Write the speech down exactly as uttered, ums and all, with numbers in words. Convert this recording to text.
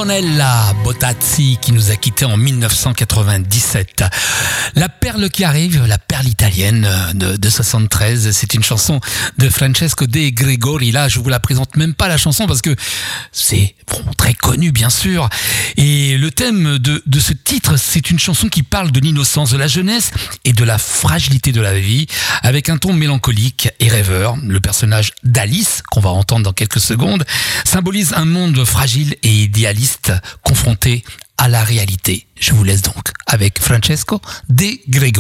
Antonella Bottazzi qui nous a quittés en dix-neuf cent quatre-vingt-dix-sept. La perle qui arrive, la perle italienne de, de soixante-treize, c'est une chanson de Francesco De Gregori. Là, je vous la présente même pas la chanson parce que c'est bon, très connu bien sûr. Et le thème de, de ce titre, c'est une chanson qui parle de l'innocence, de la jeunesse et de la fragilité de la vie, avec un ton mélancolique et rêveur. Le personnage d'Alice, qu'on va entendre dans quelques secondes, symbolise un monde fragile et idéaliste confronté à la réalité. Je vous laisse donc avec Francesco De Gregori.